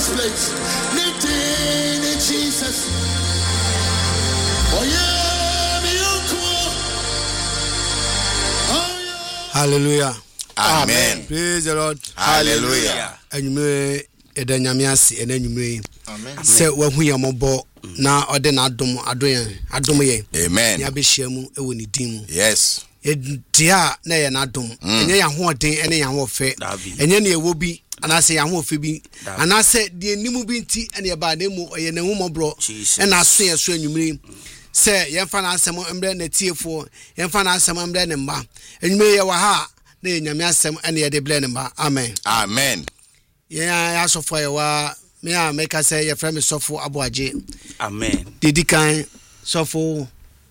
this place. Knitting Jesus. Oh yeah, me uncle. Oh yeah. Hallelujah. Amen. Praise the Lord. Hallelujah. And you edanyamiasi enanyumre. Amen. Se wahu yamobo na ode na adom ye. Amen. Ya behia mu ewo ni din mu. Yes. Edia na ye na adom. Enye ya hoden ene ya hofe. Enye na ewo bi anase ya hofe bi. Anase de enimu bi nti ene ba na mu oye na humobro. Ena aso ye so anyumre. Se yemfa na asem embre na tiefo. Yemfa na asem embre ne mba. Enyumre ye wa ha na enyame asem ene ye de ble ne mba. Amen. Amen. Yeah, so for you me a make us say your friend is so for Abuaje. Amen. Didi kan so for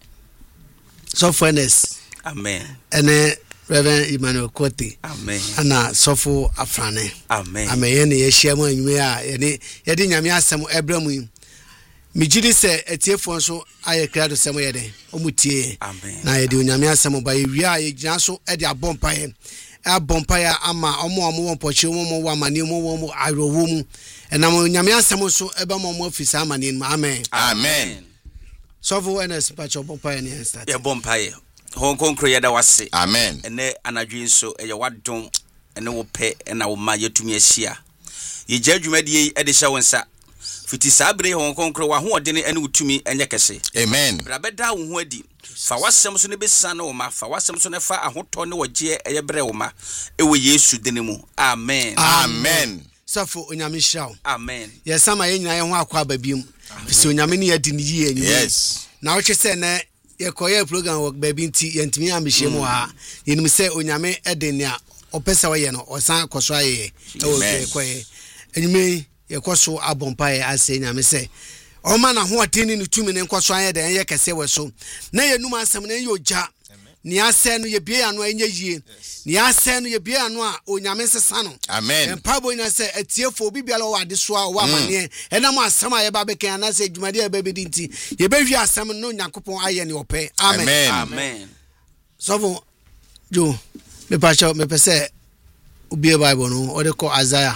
softness. Amen. And Reverend Emmanuel Kote. Amen. And so for Afrane. Amen. Amen. Ye share mo anwume a ye de nyame asem ebramu. Me gidi se etiefo so aye krado sem ye den. Omutie. Amen. Na ye de nyame asem ba ye wi a ye gina so e de abompa ye. Abompaya ama omo wonpoche omo wa mane omo arowo mu enam nyame asem so eba mo ofisa amane mu. Amen. Amen. So for ns pacho bompaya ne start. Ya bompaye hon konkro ye da wase. Amen. Ene anadwen so ye wadon ene wo pe ena wo ma yetumi ahia ye gya dwumadie e de hya wonsa fiti sabre hon konkro wa ho odene ene wutumi enye kese. Amen. Brabeda wo ho adi fa wasem so ne besisa no ma fa wasem so ne fa ahoto ne wogye eye bre wo ma ewo Yesu dene mu. Amen. Amen. So for onyame hyaw. Amen. Ye sama ye nyina ye ho akwa babiem. Fisi onyame ne yadi ne yie enyi. Yes. Na wo chese na ye koye program work baby nti yentimi ambihye mu ha. Yenim se onyame eden a opesa we ye no osan koso aye. E koye. Enyime ye koso abompa ye ase nyame se o ma na ho ateni ne tumi ne nkoso anye de ye kese we so na ye num asem na ye oja ni ase no ye bie anu anye yie ni ase no ye bie anu a onyame sesa no. Amen. Empabo nya se etiefo bibiala wa de so a wa mane enam asem a ye ba bekan na se dwumade e ba bedinti ye behwi asem no Nyankopon aye ne ope. Amen. Amen. Amen. So for jo me pacho me pese ubie Bible no o de ko Isaiah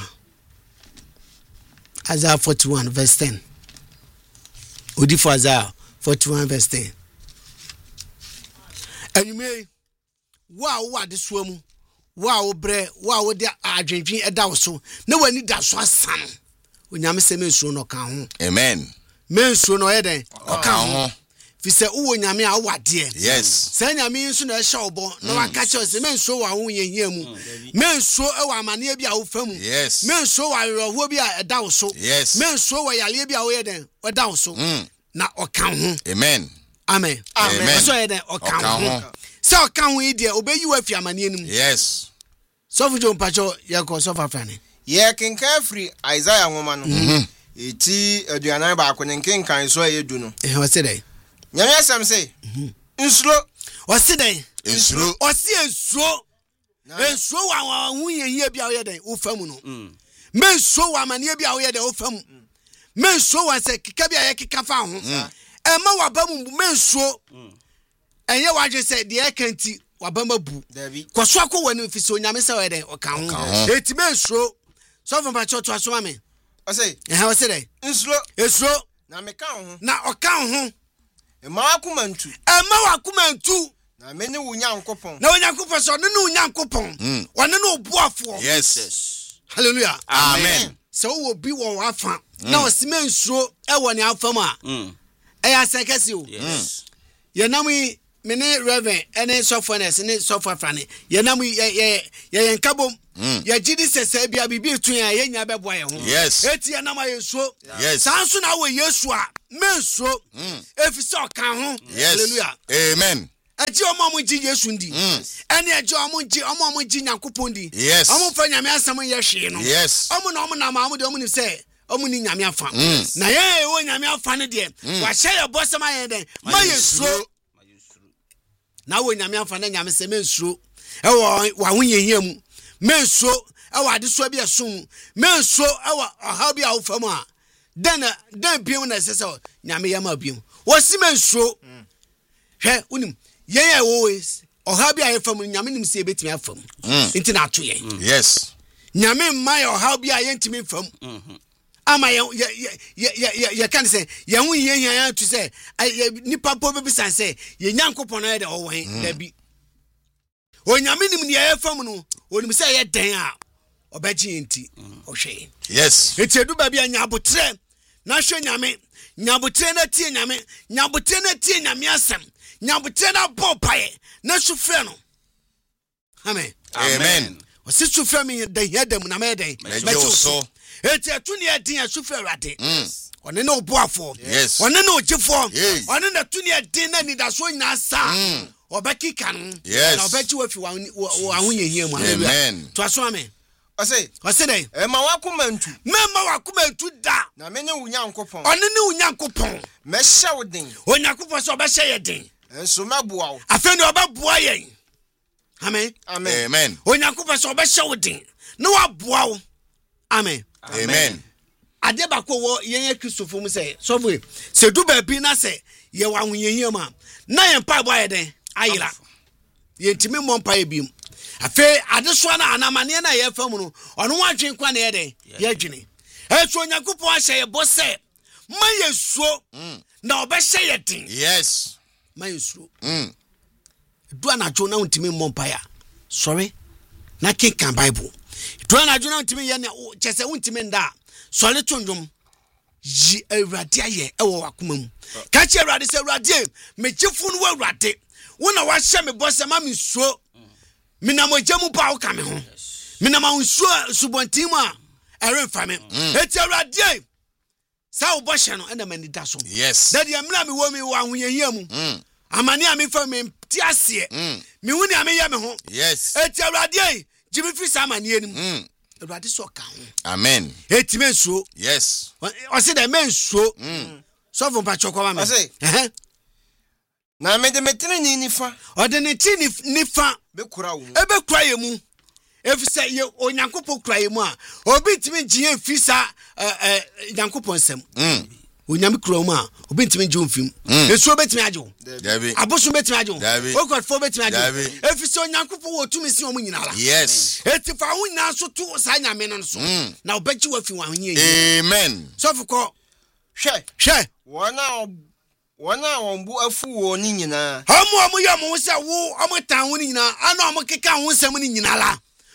41 verse 10. Odi for Isaiah 41 verse 10. And you may wow this woman wow bre wow de adwendwen eda so na wani da so asan onyame se mensuo no kan ho. Amen. Mensuo no eden o kan ho fi se wo nyame a wade. Yes. Se nyame nso na ehya obo na waka che se mensuo wa ho yehia mu mensuo e wa amane bia wo fam. Yes. Mensuo wa roho bia eda wo so. Yes. Mensuo wa yale bia wo yeden eda wo so na o kan ho. Amen. Amen. Amen. So yeden o kan ho. So kan ho ide obeyi wa fi amane nim. Yes. So for John Pacho yako so fafane. Ye kenka free Isaiah nwoma no. Eti aduanan ba ko nkenkan so ayedu no. O se dey. Nyame asem say. Nsuro. O se dey. Nsuro. O se nsuro. Nsuro wa hu yehia bia wo yeden wo fam no. Me nsuro wa amane bia wo yeden wo fam. Me nsuro wa se kika bia ye kika fa ho. E ma wa ba mu me nsuro. Enye wa je se de e kanti wabamba bu kwaso akọ wani fisi onyame se weden o kan ho eti me nsuro so from Pacho to aso ame o say o say dey nsuro na me kan ho na o kan ho e ma wakumantu na me ne wo Nyankopon na wo Nyankopon so ne no Nyankopon wone no obuafo. Yes. Hallelujah. Amen. So wo bi wo afa na o se me nsuro e woni afam a e ya sekesi o. Yes. Ye nami mene Reverend ene softness ne software frane ye nam ye nkabom ye gidi sese bia bibi tun ya ye nya bebo ye ho. Yes. Eti ye nam ayesuo. Yes. Sanso na wo Yesu a mensuo efise okan ho. Hallelujah. Amen. Aji omo ji Yesu ndi ene aji omo ji Nyankopon ndi. Yes. Omo fa nyame asam ye hwe no. Yes. Omo na omo na ma omo de omo ni se omo ni nyame afa na ye wo nyame afa ne de wa hye ye bosam aye den ma Yesu na wo nyame afa na nyame se mensuo e wa ho yehia mu mensuo e wa de so bia som mensuo e wa oha bia wo fam a dan biem na se se nyame yama biem wo si mensuo hwe unim ye wo oha bia ye fam nyame nim se ebetimi afam nti na ato ye. Yes. Nyame mai oha bia ye ntimi fam ama ye can say ye hu ye to say nipa po be san say ye nyankopon na de owen da bi onyame nim ne ye fam no onim say ye den a obaji enti ohwe Yes. etiedu ba bia nyabotre na hwe nyame nyabotre na tie nyame nyabotre na tie nyame asem nyabotre na bopae na sufre no amen Amen. Wasi sufre mi da yedem na meden So. etietu ne adin asufre awade one na oboafo Yes. one na ogifo Yes. one na tu ne adin na nidaso nyina sa obekika no Yes. na obechi wafi wa ahonyehia mu Amen. to aso amen Ɔse dey ɛma wakoma ntu mema wakoma ntu da na menye wo Nyankopɔn one ne unyankopon mɛhyɛ wo den onyankopon so obehye ye den nso mɛboa wo afen de obaboa yen amen Amen. onyankopon so obehye wo den na waboa wo amen Amen. ade ba ko wo yen kristofo mu say so we se du ba bi na say ye wa ahonyehia ma na yen pa boa ye den ayira ye ntimi mo mpa ye bi afe ade so na anamane na ye fam no ono wadwen kwa na ye den ye dwene eso onyankopon ahye ye bo say ma yesuo na obehye ye den Yes. ma yesuo do anajo na ntimi mo mpa ya sorry na kenkan bible do anajo na ntimi ye na chese ntimi nda sorry tundum yi awurade aye ewo wakoma mu ka che awurade se awurade me gifu no awurade wo na wa hye me bo se ma me suo me na mojamu pa wo ka me ho me na ma unsuo subontin mu a eremfa me eti awurade sa wo bo hye no na mani da so Yes. that ye mra me wo me wa ahoyehia mu amane a me fa me ti ase me hu ni ame ya me ho Yes. eti awurade jibi fi sa amane enim awurade so ka ho Amen. eti me nsuo Yes. o se da me nsuo so fo pa chokwa ma me na mede metene ni nifa o de ne ti nifa bekura wo ebe kura ye mu efise ye onyankopon kura ye mu a obi ntimi gye fi sa nyankopon sem onyame kura mu a obi ntimi gye mfim esuo betimi agye David. abosu betimi agye David. okofo betimi agye David. efise onyankopon wo tumi si omu nyina la Yes. eti fa wo nyina so to sa nyame no so na obegye wafi wa honye Amen. so fuko hwɛ hwe wana wombu afu wo ni nyina omo ye mo se wo omo tan wo ni nyina ana omo keka wo nsem ni nyina la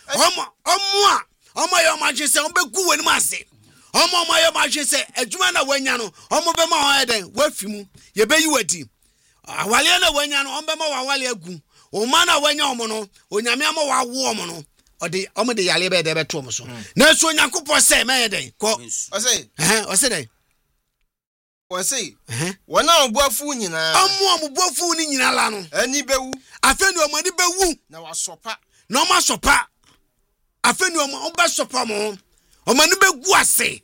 omo ye ma hwe se obegu wani ma ase omo ye ma hwe se adwuma na wanya no omo be ma ho eden wafi mu ye be yi wadi awale na wanya no omo be ma wawale agu o ma na wanya omo no onyame ama wawo omo no ode omo de yale be de be to omo so na so nyankopɔ se ma eden ko ose den Wase wana wombu afu nyina omo bofu ni nyina la no ani bewu afeni omo ni bewu na wasopa no ma sopa afeni omo ba sopa mo omo ni begu ase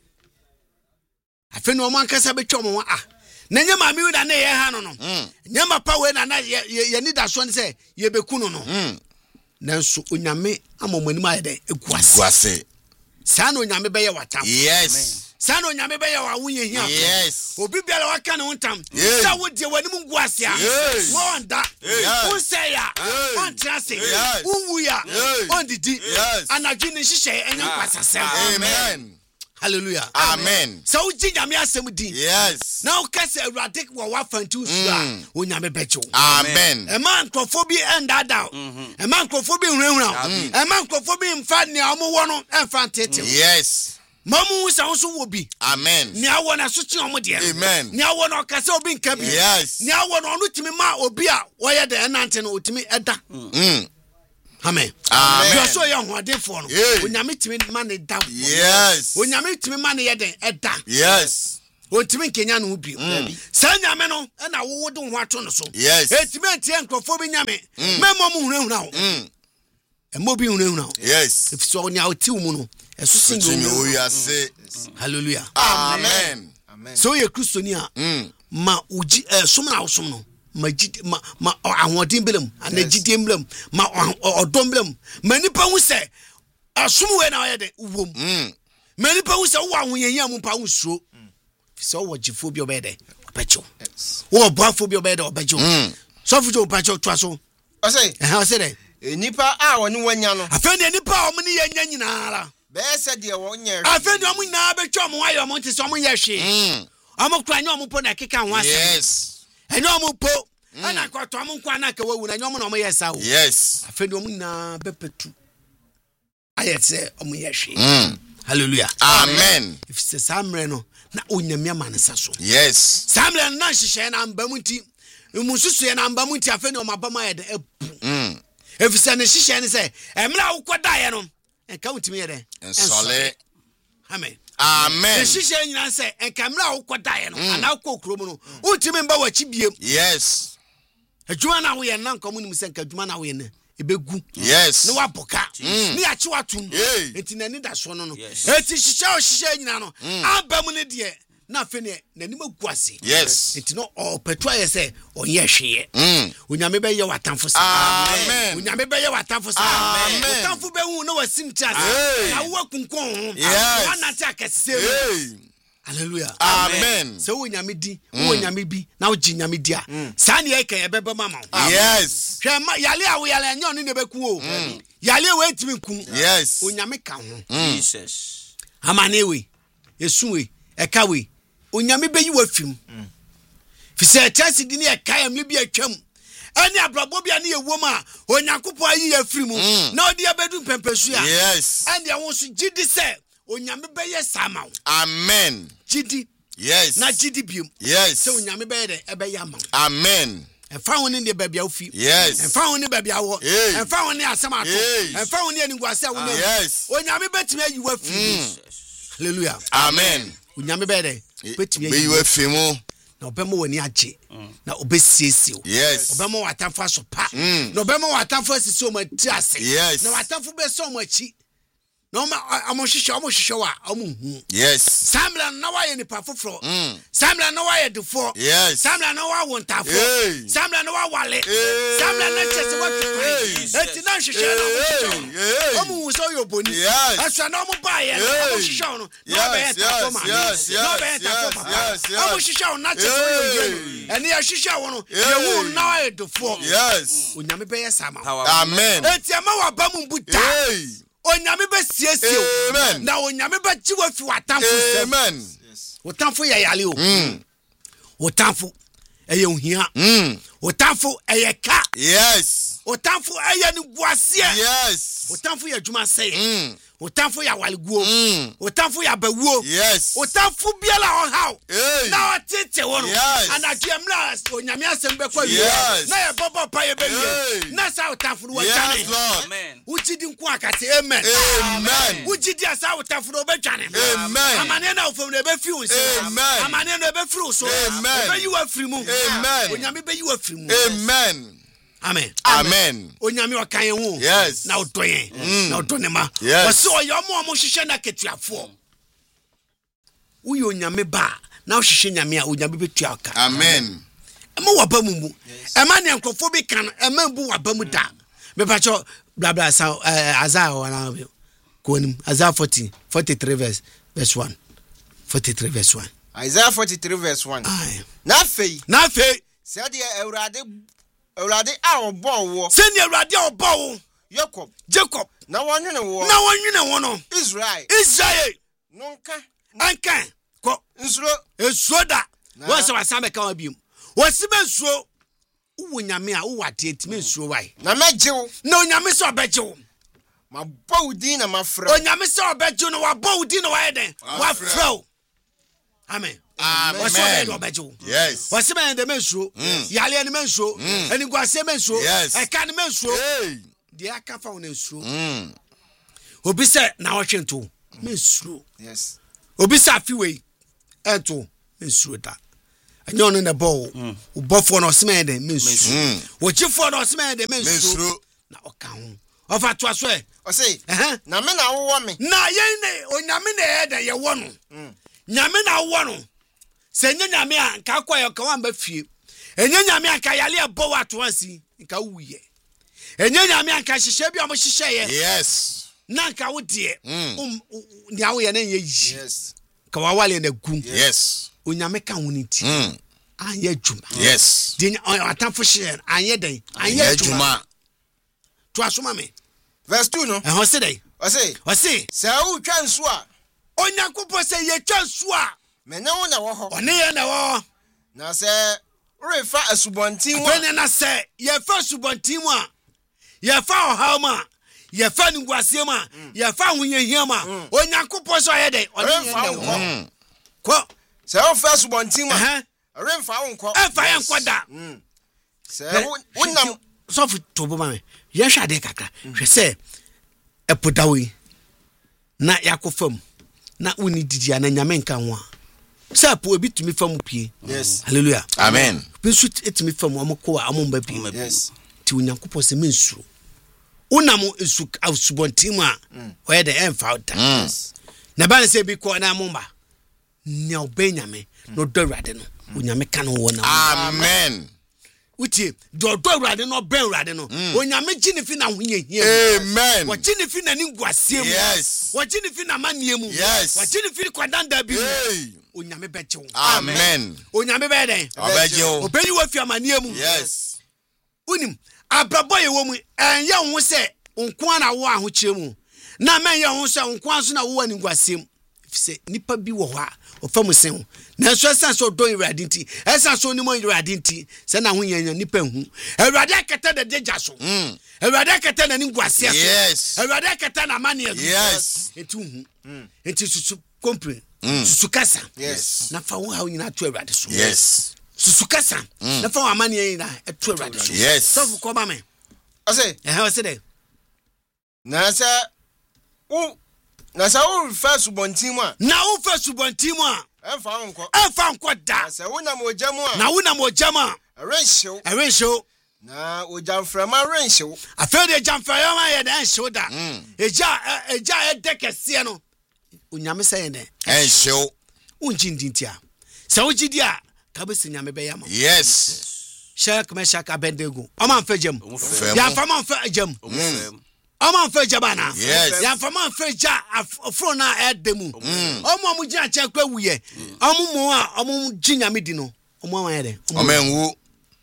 afeni omo ankasa betwa omo na nya ma mi da na ye ha no no nya ma pa we na ye ni da so ne se ye beku no no nanso onyame amomani ma ye de egu ase Guase. sa na onyame be ye watam Yes. sa na onyame be ye wa wunye hia Yes. obi biara waka ne huntam Yes. sa wo die wani mu gu ase a Yes. wo onda Yes. wo say ya Yes. on trase Yes. wo ya Yes. on didi Yes. anadwi ne hihye enya kwasasem Amen. hallelujah Amen. so wo ji nyame asem din Yes. na wo kase awurade wo wa fanti usu a onyame becho Amen. e man krofo bi endada e man krofo bi hunhunra e man krofo bi mfa ne omo wo no emfa tete Yes. mamu sa wo so wo bi Amen. ni awo na so chi omo de Amen. ni awo na okase obi nka bi Yes. ni awo na onu timi ma obi a wo ye de enante no otimi eda amen Amen. you so ye hoadefo no Yeah. onyame timi ma ne da Yes. onyame timi ma ne ye de eda Yes. otimi nkenya no bi sa nyame no na wo de ho ato no so Yes. etimi antie nkrofo bi nyame memo mu hunahuna ho emo bi hunahuna ho Yes. if so nya oti mu no eso singo Continue we are say. hallelujah Amen. so ye kristoni a ma uji som na som no ma ahodin belam anagide belam ma odom belam ma nipa hu se asom we na ye de wom ma nipa hu se wo ahoyehia mu pa usuo se wo gifo bi obede opecho wo boafo bi obede opecho so fujo opecho to aso ose ose de nipa a woni wanya no afende nipa o mni ye nya nyina ara Be said the one year. I feel no na be twa mo ayo mo nti so mo ye hwe. Amo kura nya mo po na keka ho asem. Yes. Enyo mo po. Ana kwato mo nkwa na ka wawu na nyo mo na mo ye sa wo. Yes. I feel no na be petu. Ayetse omo ye hwe. Hallelujah. Amen. If se samre no na onyame amanesa so. Yes. Samre na hihye na mbamuti. Mususu ye na mbamuti afa ne omabama ye de ebu. If se ne hihye ne se emra ukoda ye no enka utimi ye de. Ensole. Amen. Amen. Hihye nyina se enka emra ukoda ye no ana ukokro mu no utimi mba wachi biem. Yes. Adwuma na wo ye na nkomu nim se enka adwuma na wo ye ne ebegu. Yes. Ne waboka. Ne achi watum. Enti nani da so no no. Eti hihye nyina no abamu ne de na fe ne nani maguase. Yes. Enti no opetwa ye se onye hweye. Onyame be ye watamfo sa. Amen. Onyame be ye watamfo sa. Amen. Watamfo be hu no wasim tiase. Na wo kunkon. Yes. Wana ta akese. Hallelujah. Amen. So onyame di, onyame bi, na wo gi nyame di a. Sa ne ye kan ye bebe mama. Yes. Hwema yale a wo yale nyo ne beku o. Yale we ntimi ku. Yes. Onyame ka ho. Jesus. Amane we, yesuwe, eka we. Onyame be yi wafim. Fi se chance di ne eka yam li bi atwam. Ani abrabo bia ne yewom a onyankopɔ ayi yafiri mu. Na odi abedu pempesu a. Yes. And ya won so gidi se onyame be ye sama. Amen. Gidi. Yes. Na gidi biem. Yes. Se onyame be ye de ebe ya ma. Amen. Enfa woni ne babia ofi. Yes. Enfa woni babia wo. Enfa woni asem ato. Enfa woni aniguase a woni. Yes. Onyame betime ayi wafiri. Hallelujah. Amen. Onyame be de betime Be ayi. you afimu. Na obema woni age. Na obesiesie. Yes. Obema watamfo so pa. Na obema watamfo asisi o mati ase. Yes. Na watamfo be so machi. No ma amohwehwe wa amuhu. Yes. Samla na wa ye nipa foforo. Samla na wa ye defo. Yes. Samla na wa wontafo. Samla na wa wale. Samla na chese wa tukuri. Eti na hwehwe na amohwehwe. Amu so yo boni. Yes. Aswa na mo ba ye amohwehwe no. No be ye tafo ma. No be ye tafo ma. Amohwehwe na chese wo ye. Eni ya hwehwe wo no. Ye wu na wa ye defo. Yes. Onyame be ye sama. Amen. Eti ama wa ba mu buta. Onyame be siesie. Amen. Na onyame be ji wa fi watamfo. Amen. Wotamfo ya yale o. Wotamfo eye ohia. Wotamfo eye ka. Yes. Wotamfo eye ni guasie. Yes. Wotamfo ya dwuma sey. Wotamfo ya waliguo. Wotamfo ya bawuo. Yes. Wotamfo biala how. Na otete wono. Yes. Anadwemla onyame asem be kwa Yes. na ye bobo pa ye be ye. Na sa wotamfo wo twane. Yes, Lord. Amen. Uchidi nku akase amen. Amen. Uchidi asa wotamfo wo be twane. Amen. Amane na ofom na be fi wo se. Amen. Amane na be fi wo so. Amen. Be yi wa firi mu. Amen. Onyame be yi wa firi mu. Amen. Amen. Amen. Onyame wa kan hu. Yes. Na odoyen. Na odonema. Yes. Wose oyo mo hwehwe na ketuafo. Uyo onyame ba na hwehwe nyame a onyame betua ka. Amen. Ema wa ba mu mu. Ema ne nkofo bi kan ema bu wa ba mu da. Me pa cho bla bla sa Isaiah wana be. Konim Isaiah 43 verse 1. 43 verse 1. Isaiah 43 verse 1. Aye. Na fei. Said the Eurade obo wo. Send the radio obo. Jacob. Na wonwene wo. Na wonwene wo no. Israel. Nonka. Anka. Ko nsuro da. Wo se wasame ka wa biom. Wasime nsuro. Wo nyame a wo wate etime nsuro wai. Na mejew. Na onyame se obejew. Ma bawudi na mafra. Onyame se obejew no wa bawudi no wa eden. Wa fro. Amen. Amen. Yes. Wasime de mensuro. Yale ani mensuro. Ani guase mensuro. Eka ni mensuro. De aka fa won ensuro. Obi se na wo hwento. Mensuro. Yes. Obi se afiwe. Ento mensuro da. Anyo no na ball. Ubofo no sime de mensuro. Wojifo no sime de mensuro. Na oka ho. Ofa to aso e. O say, na me na wo me. Na yen ne onyame na e da ye wo no. Nyame na wo no. Se nyame a nka kwa ye ka wamba fie. Enye nyame a nka yale ebo wa to ansi nka wuye. Enye nyame a nka hihye bi o mo hihye ye. Yes. Na nka wo de ni awo ye na ye yi. Yes. Ka wa wale na gu. Yes. Onyame ka woni ti. Anye djuma. Yes. De atamfo hye anye den. Anye djuma. To asoma me. Verse 2 no. Ho se dai. ɔse sɛ wotwa nso a onyankopɔn sɛ yɛtwa nso a mene wo na wɔ hɔ ɔne yɛ na wɔ na sɛ worefa asubɔnten mu afei na sɛ yɛfa asubɔnten mu a yɛfa ɔhaw mu a yɛfa ninguaseɛ mu a yɛfa ahohiahia mu a onyankopɔn sɛ ɔyɛ dɛn ɔne yɛ na wɔ kɔ sɛ wofa asubɔnten mu a remfa wo nkɔ ɛfa yɛ nkɔ da sɛ wonam sɔfo to bo ma me yɛhwɛ ade kakra hwɛ sɛ ɛpo da wo yi na yɛakɔ fam na woni didi ana nyame nka ho a sɛ po ebi tumi fam pie yes hallelujah Amen. bisu etumi fam ɔmo kɔ a ɔmo mba pie yes ti onyankopɔn sɛ mensuro wonam esu asubɔnten mu a ɔyɛ de ɛmfa da na ba ne sɛ bi kɔ na mo mba nya ɔbɛ nyame no dɔ awurade no onyame ka no wɔ na Amen. utie dɔ awurade no ɔbɛ awurade no onyame gye ne fi na ahohiahia Amen. wɔgye ne fi na ne nguaseɛ mu Yes. wɔgye ne fi na amanneɛ mu Yes. wɔgye ne fi kwadanda bi mu Hey. onyame bɛgye wo Amen. onyame bɛyɛ dɛn Obejo. ɔbɛyi wɔ fi amanneɛ mu Yes. wonim abrabɔ yɛ wɔ mu ɛnyɛ wo sɛ nko na wo ahokyerɛ mu na mɛnyɛ wo sɛ nko nso na wo wɔ ne nguaseɛ mu sɛ nipa bi wɔ hɔ a ɔfa mu sen nanso ɛsan so ɔdɔ awurade nti ɛsan so onim awurade nti sɛ na ho yɛnya nipa hu awurade akata da degya so awurade akata na ne nguaseɛ so Yes. awurade akata na amanneɛ so Yes. enti hu enti susu kompre susu kasa yes na fa wo ha nyina to awurade so Yes. susu kasa na fa wo amanneɛ nyina ɛto awurade so Yes. so ko ba me ɔse ɔse dɛ na sɛ worefa asubɔnten mu a na wo fa subɔnten mu a ɛmfa wo nkɔ ɛmfa nkɔ da na sɛ wonam ogya mu a na wonam ogyam a ɛrenhyew ɛrenhyew na ogyamframa renhyew afei de gyamframa yɛ dɛ ɛnhyew da ɛgya ɛdɛ kɛseɛ no onyame sɛ yɛ dɛ And show. wongye ndi nti a sɛ wogye di a ka bɛsi nyame bɛyɛ ma Yes. hyɛ kmɛhyɛ ka bɛndego ɔma mfa gyam Femo. yɛmfama mfa gyam ɔma mfa gya ba na Yes. yɛmfama mfa gya aforo no a ɛda mu ɔmo a mo gyina kyɛn kɔ wuyɛ ɔmo mo a ɔmo gye nyame di no ɔmo ama yɛ dɛ Amen. Who?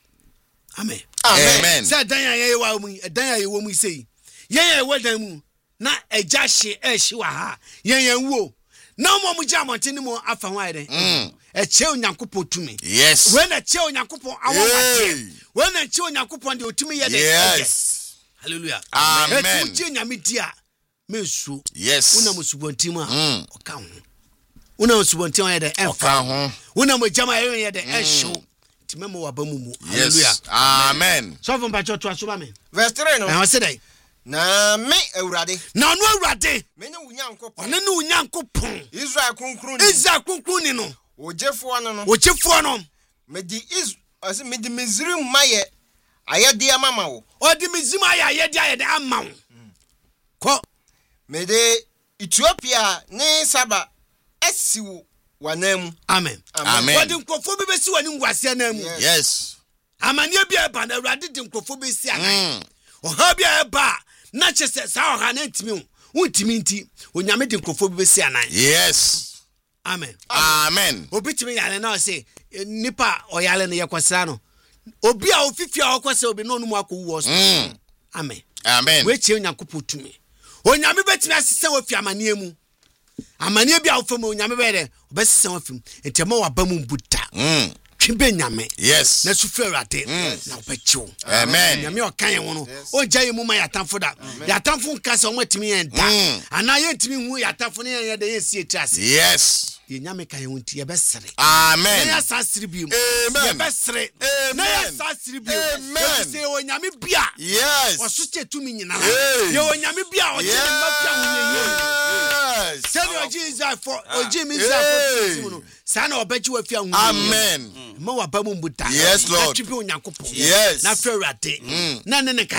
amen Amen. sɛ dan a yɛyɛ wɔ mu yi dan a yɛwɔ mu yi sɛ yi yɛn yɛwɔ dan mu na ɛgya hye ɛhye wɔ ha yɛn wuo na ɔmo gye amɔnten no mu afa ho ayɛ dɛ ɛkyɛ onyankopɔn tumi Yes. wei na ɛkyɛ onyankopɔn awɔwadeɛ Hey. wei na ɛkyɛ onyankopɔn deɛ ɔtumi yɛ dɛ Yes. hallelujah Amen. ɛti wogye nyame di a mensuo Yes. wonam subɔnten mu a ɔka ho wonam subɔnten a ɔyɛ dɛ ɛmfa Oka ho. wonam agyam a ɛyɛ dɛ ɛhyew nti mɛma waba mu mu hallelujah Yes. Amen. sɔfo mpakyɛ to aso ba me verse 3 no ɛhɔ sɛ dɛ na me awurade na ɔno awurade mene wo nyankopɔn ɔne ne wo nyankopɔn israel kronkron israel kronkron ni no ogyefoɔ no no ɔkyefoɔ no mede Misraim ma yɛ ayɛdeɛ ama ma wo ɔde Misraim ayɛ ayɛde ayɛ dɛ ama wo kɔ mede Ethiopia ne Saba asi wo w'anan mu amen Amen. ɔde nkurɔfoɔ bi bɛsi wɔ ne nguaseɛ nan mu Yes. amanneɛ bi a ɛba no awurade de nkurɔfoɔ bɛsi anan ɔha bi a ɛba a na kyɛ sɛ saa ɔha no ntimi wo wontimi nti onyame de nkurɔfoɔ bi bɛsi anan Yes. amen Amen. obi timi yare na ɔse nipa a ɔyare no yɛkɔsra no obi a ofifi a ɔkɔ sɛ obi na ɔno mu akɔwu wɔ so amen Amen. wekyie onyankopɔn tumi onyame bɛtumi asesɛ wɔ fi amanneɛ mu amanneɛ bi a wofam onyame bɛyɛ dɛ ɔbɛsesɛ wɔ fim nti ɛma waba mu mbu da twe bɛ nyame Yes. na sufrɛ awurade na wobɛkye wo Amen. nyame ɔka yɛn ho no ɔgya yɛ mu ma yɛatamfo da yɛatamfo nka sɛ ɔmatumi yɛn da anaa yɛntumi hu yɛatamfo no yɛyɛ dɛ yɛnsi ɛti ase Yes. yɛnyame ka yɛn ho nti yɛbɛsere Amen. na yɛasa sere bio Amen. yɛbɛsere na Amen. yɛasa sere bio Amen. sɛ yɛwɔ nyame bi a Yes. ɔso kyɛ tumi nyinaa Hey. yɛwɔ nyame bi a ɔgye ne mma fi ahoyɛyie Yes. sɛdeɛ ɔgye Israelfoɔ ɔgye me Israelfoɔ mu no saa na ɔbɛgye wɔ fi ahoyɛyie Amen. ma waba mu mbu da Yes, Lord. na twe bi onyankopɔn Yes. na frɛ awurade na ne ne